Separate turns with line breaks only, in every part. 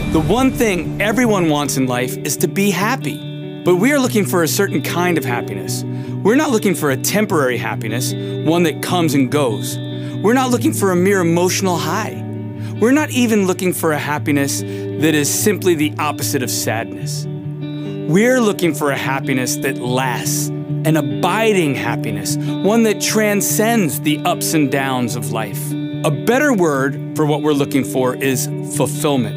The one thing everyone wants in life is to be happy. But we are looking for a certain kind of happiness. We're not looking for a temporary happiness, one that comes and goes. We're not looking for a mere emotional high. We're not even looking for a happiness that is simply the opposite of sadness. We're looking for a happiness that lasts, an abiding happiness, one that transcends the ups and downs of life. A better word for what we're looking for is fulfillment.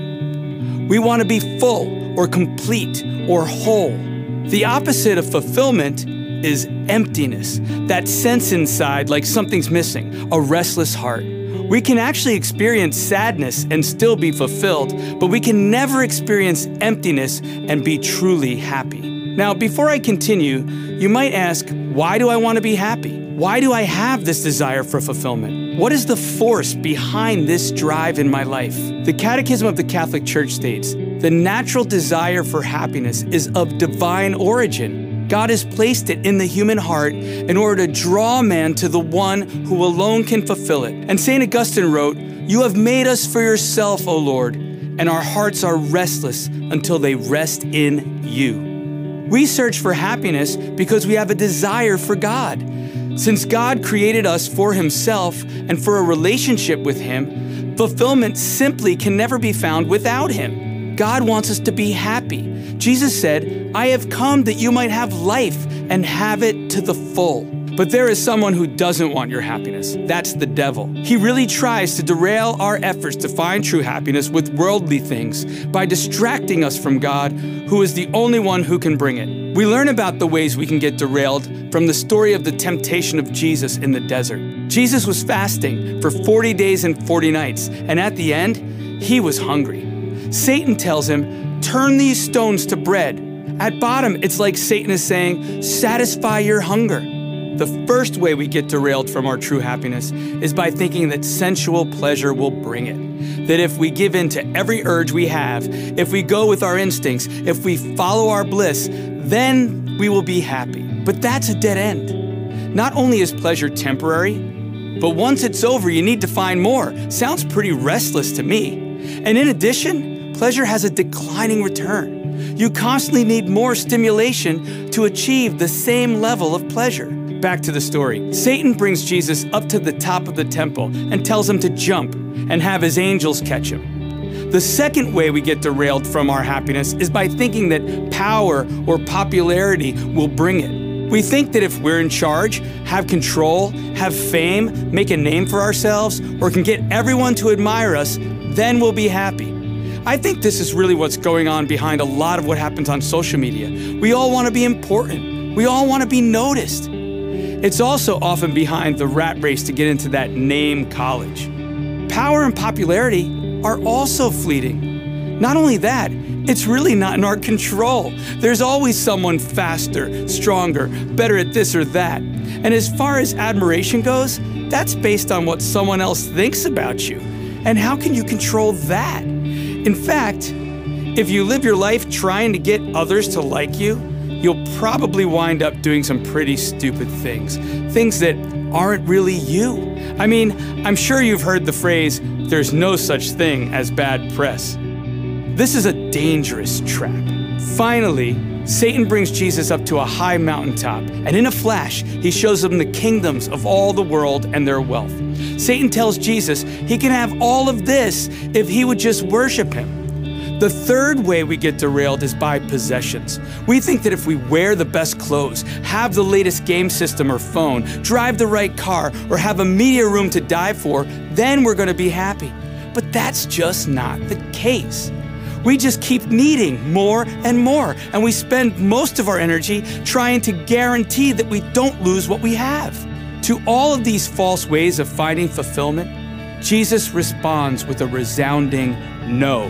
We want to be full or complete or whole. The opposite of fulfillment is emptiness, that sense inside like something's missing, a restless heart. We can actually experience sadness and still be fulfilled, but we can never experience emptiness and be truly happy. Now, before I continue, you might ask, why do I want to be happy? Why do I have this desire for fulfillment? What is the force behind this drive in my life? The Catechism of the Catholic Church states, the natural desire for happiness is of divine origin. God has placed it in the human heart in order to draw man to the one who alone can fulfill it. And St. Augustine wrote, "You have made us for yourself, O Lord, and our hearts are restless until they rest in you." We search for happiness because we have a desire for God. Since God created us for Himself and for a relationship with Him, fulfillment simply can never be found without Him. God wants us to be happy. Jesus said, "I have come that you might have life and have it to the full." But there is someone who doesn't want your happiness. That's the devil. He really tries to derail our efforts to find true happiness with worldly things by distracting us from God, who is the only one who can bring it. We learn about the ways we can get derailed from the story of the temptation of Jesus in the desert. Jesus was fasting for 40 days and 40 nights, and at the end, he was hungry. Satan tells him, "Turn these stones to bread." At bottom, it's like Satan is saying, "Satisfy your hunger." The first way we get derailed from our true happiness is by thinking that sensual pleasure will bring it. That if we give in to every urge we have, if we go with our instincts, if we follow our bliss, then we will be happy. But that's a dead end. Not only is pleasure temporary, but once it's over, you need to find more. Sounds pretty restless to me. And in addition, pleasure has a declining return. You constantly need more stimulation to achieve the same level of pleasure. Back to the story. Satan brings Jesus up to the top of the temple and tells him to jump and have his angels catch him. The second way we get derailed from our happiness is by thinking that power or popularity will bring it. We think that if we're in charge, have control, have fame, make a name for ourselves, or can get everyone to admire us, then we'll be happy. I think this is really what's going on behind a lot of what happens on social media. We all want to be important. We all want to be noticed. It's also often behind the rat race to get into that name college. Power and popularity are also fleeting. Not only that, it's really not in our control. There's always someone faster, stronger, better at this or that. And as far as admiration goes, that's based on what someone else thinks about you. And how can you control that? In fact, if you live your life trying to get others to like you, you'll probably wind up doing some pretty stupid things. Things that aren't really you. I mean, I'm sure you've heard the phrase, "There's no such thing as bad press." This is a dangerous trap. Finally, Satan brings Jesus up to a high mountaintop, and in a flash, he shows him the kingdoms of all the world and their wealth. Satan tells Jesus he can have all of this if he would just worship him. The third way we get derailed is by possessions. We think that if we wear the best clothes, have the latest game system or phone, drive the right car, or have a media room to die for, then we're going to be happy. But that's just not the case. We just keep needing more and more, and we spend most of our energy trying to guarantee that we don't lose what we have. To all of these false ways of finding fulfillment, Jesus responds with a resounding no.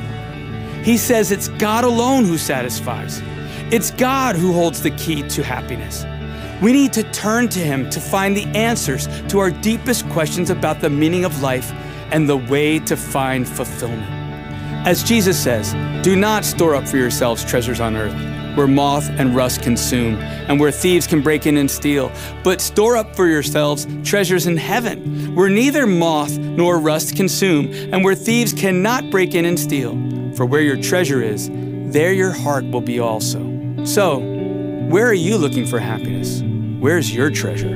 He says it's God alone who satisfies. It's God who holds the key to happiness. We need to turn to Him to find the answers to our deepest questions about the meaning of life and the way to find fulfillment. As Jesus says, do not store up for yourselves treasures on earth, where moth and rust consume, and where thieves can break in and steal. But store up for yourselves treasures in heaven, where neither moth nor rust consume, and where thieves cannot break in and steal. For where your treasure is, there your heart will be also. So, where are you looking for happiness? Where's your treasure?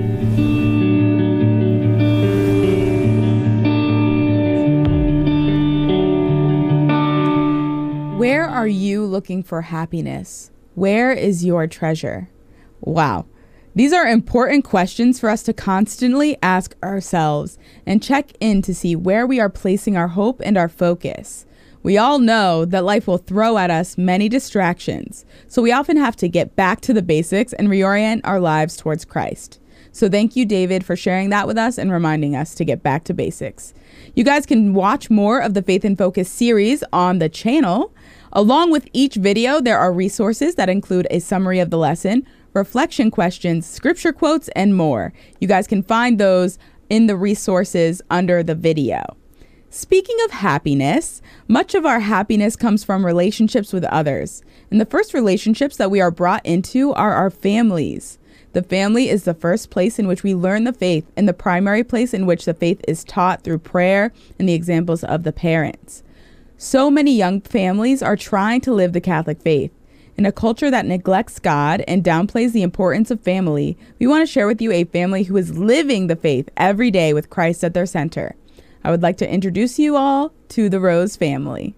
Where are you looking for happiness? Where is your treasure? Wow. These are important questions for us to constantly ask ourselves and check in to see where we are placing our hope and our focus. We all know that life will throw at us many distractions, so we often have to get back to the basics and reorient our lives towards Christ. So thank you, David, for sharing that with us and reminding us to get back to basics. You guys can watch more of the Faith in Focus series on the channel. Along with each video, there are resources that include a summary of the lesson, reflection questions, scripture quotes, and more. You guys can find those in the resources under the video. Speaking of happiness, much of our happiness comes from relationships with others. And the first relationships that we are brought into are our families. The family is the first place in which we learn the faith and the primary place in which the faith is taught through prayer and the examples of the parents. So many young families are trying to live the Catholic faith. In a culture that neglects God and downplays the importance of family, we want to share with you a family who is living the faith every day with Christ at their center. I would like to introduce you all to the Rose family.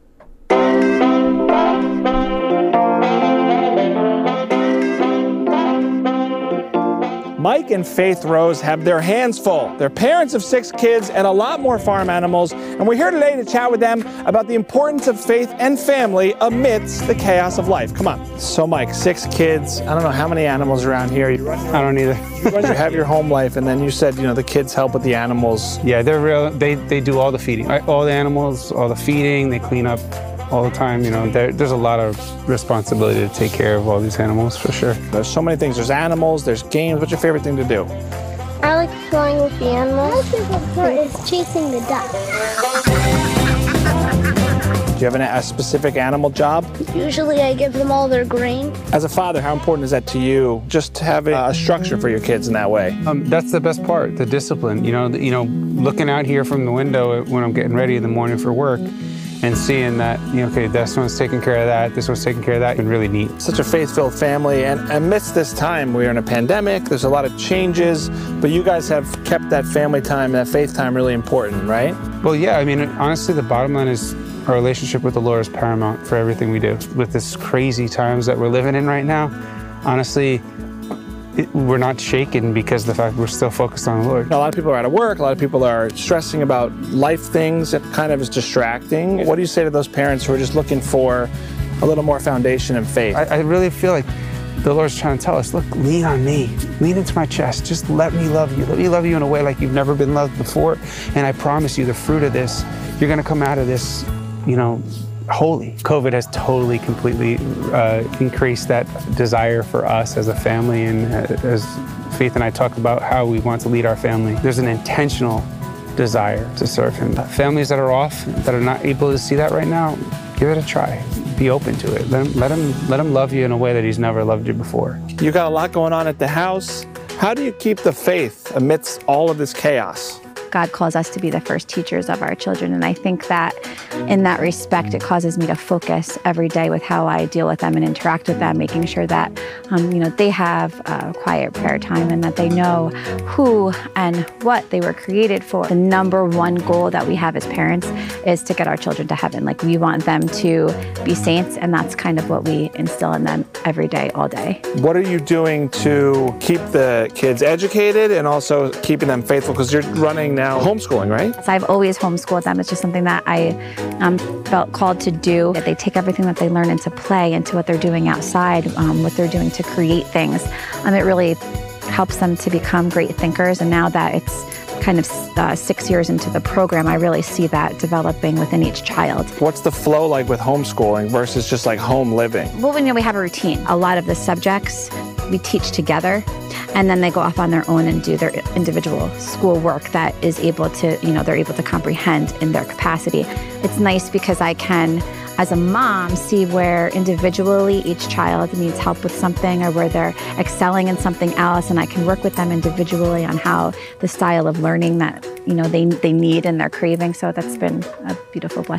Mike and Faith Rose have their hands full. They're parents of 6 kids and a lot more farm animals, and we're here today to chat with them about the importance of faith and family amidst the chaos of life. Come on. So Mike, 6 kids, I don't know how many animals around here.
I don't either.
You have your home life, and then you said, the kids help with the animals.
Yeah, they're real. They do all the feeding. All the animals, all the feeding, they clean up all the time. There's a lot of responsibility to take care of all these animals, for sure.
There's so many things. There's animals, there's games. What's your favorite thing to do?
I like playing with the animals. My favorite part is chasing the ducks.
Do you have a specific animal job?
Usually I give them all their grain.
As a father, how important is that to you, just to have a structure for your kids in that way?
That's the best part, the discipline. Looking out here from the window when I'm getting ready in the morning for work, and seeing that, okay, this one's taking care of that, this one's taking care of that, it's really neat.
Such a faith-filled family, and amidst this time, we're in a pandemic, there's a lot of changes, but you guys have kept that family time, that faith time really important, right?
Well, yeah, honestly, the bottom line is our relationship with the Lord is paramount for everything we do. With this crazy times that we're living in right now, honestly, we're not shaken because of the fact we're still focused on the Lord.
A lot of people are out of work, a lot of people are stressing about life things, it kind of is distracting. What do you say to those parents who are just looking for a little more foundation and faith?
I really feel like the Lord's trying to tell us, look, lean on me, lean into my chest, just let me love you in a way like you've never been loved before, and I promise you the fruit of this, you're gonna come out of this, holy. COVID has totally, completely increased that desire for us as a family, and as Faith and I talk about how we want to lead our family, there's an intentional desire to serve Him. Families that are off, that are not able to see that right now, give it a try. Be open to it. Let him love you in a way that He's never loved you before.
You got a lot going on at the house. How do you keep the faith amidst all of this chaos?
God calls us to be the first teachers of our children, and I think that in that respect, it causes me to focus every day with how I deal with them and interact with them, making sure that they have a quiet prayer time and that they know who and what they were created for. The number one goal that we have as parents is to get our children to heaven. Like, we want them to be saints, and that's kind of what we instill in them every day, all day.
What are you doing to keep the kids educated and also keeping them faithful? Because you're running now homeschooling, right?
So I've always homeschooled them. It's just something that I felt called to do. That they take everything that they learn into play, into what they're doing outside, what they're doing to create things. It really helps them to become great thinkers. And now that it's kind of 6 years into the program, I really see that developing within each child.
What's the flow like with homeschooling versus just like home living?
Well, we have a routine. A lot of the subjects we teach together, and then they go off on their own and do their individual school work that is able to, they're able to comprehend in their capacity. It's nice because I can, as a mom, see where individually each child needs help with something or where they're excelling in something else, and I can work with them individually on how the style of learning that they need and they're craving. So that's been a beautiful blessing.